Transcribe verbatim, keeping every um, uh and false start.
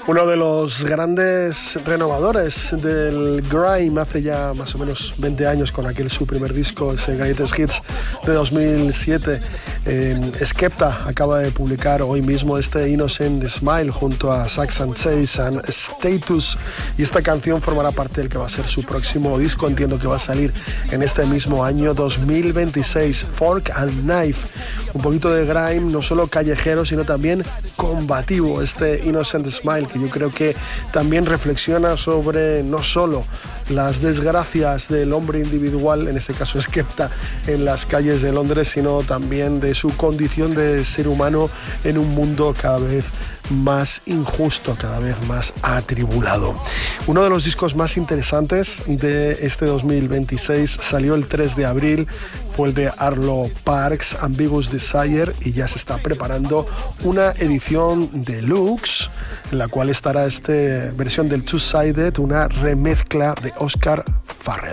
Uno de los grandes renovadores del grime hace ya más o menos veinte años con aquel su primer disco, ese Greatest Hits de dos mil siete. Eh, Skepta acaba de publicar hoy mismo este Innocent Smile junto a Sax and Chase and Status, y esta canción formará parte del que va a ser su próximo disco. Entiendo que va a salir en este mismo año dos mil veintiséis, Fork and Knife. Un poquito de grime, no solo callejero, sino también combativo, este Innocent Smile, que yo creo que también reflexiona sobre no solo las desgracias del hombre individual, en este caso Skepta, en las calles de Londres, sino también de su condición de ser humano en un mundo cada vez más injusto, cada vez más atribulado. Uno de los discos más interesantes de este dos mil veintiséis salió el tres de abril, fue el de Arlo Parks, Ambiguous Desire, y ya se está preparando una edición deluxe en la cual estará esta versión del Two Sided, una remezcla de Oscar Farrell.